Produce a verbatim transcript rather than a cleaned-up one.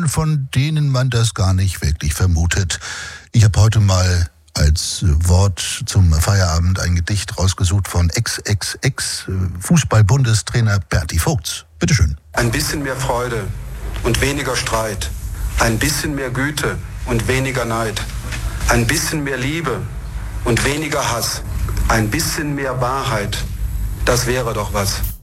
Menschen, von denen man das gar nicht wirklich vermutet. Ich habe heute mal als Wort zum Feierabend ein Gedicht rausgesucht von Ex-Ex-Ex-Fußball-Bundestrainer Berti Vogts. Bitteschön. Ein bisschen mehr Freude und weniger Streit. Ein bisschen mehr Güte und weniger Neid. Ein bisschen mehr Liebe und weniger Hass. Ein bisschen mehr Wahrheit. Das wäre doch was.